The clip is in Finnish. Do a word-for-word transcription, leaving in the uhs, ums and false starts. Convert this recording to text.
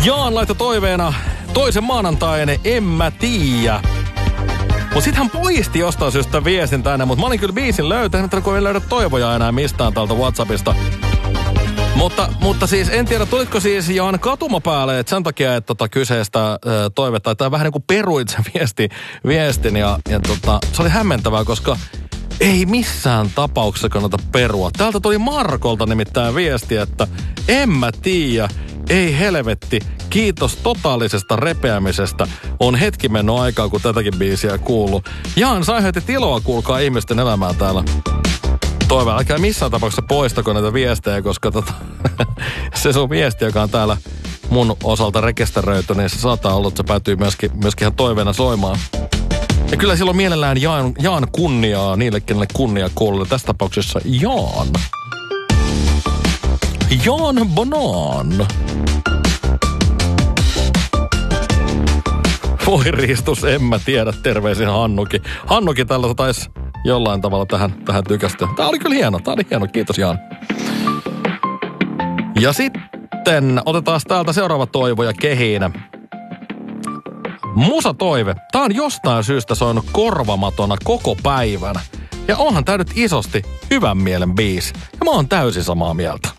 Jaan laittoi toiveena toisen maanantain, en mä tiiä. Mut sit hän poisti jostain syystä viestin tänne, mutta mä olin kyllä biisin löytänyt, mutta kun ei löydä toivoja enää mistään täältä WhatsAppista. Mutta, mutta siis en tiedä, tulitko siis Jaan katuma päälle, että sen takia, että tota kyseistä äh, toivetta, tai vähän niin kuin peruit sen viesti, viestin, ja, ja tota, se oli hämmentävää, koska ei missään tapauksessa kannata perua. Täältä tuli Markolta nimittäin viesti, että en mä tiiä, ei helvetti, kiitos totaalisesta repeämisestä. On hetki mennyt aikaa, kun tätäkin biisiä kuuluu. Jaan, sä aiheutit iloa, kuulkaa ihmisten elämää täällä. Toive, älkää missään tapauksessa poistako näitä viestejä, koska tota, se sun viesti, joka on täällä mun osalta rekisteröity, niin se saattaa olla, että se päätyy myöskin, myöskin ihan toiveena soimaan. Ja kyllä silloin mielellään jaan, jaan kunniaa niille, kenelle kunnia kuuluu. Tässä tapauksessa Jaan. Jaan Banan. Voi ristus, en mä tiedä. Terveisin Hannuki. Hannuki tällä taisi jollain tavalla tähän, tähän tykästä. Tää oli kyllä hieno, tää oli hieno. Kiitos Jaan. Ja sitten otetaan täältä seuraava toivo ja kehiin. Musatoive. Tää on jostain syystä soinut korvamatona koko päivän. Ja onhan tää nyt isosti hyvän mielen biisi. Ja mä oon täysin samaa mieltä.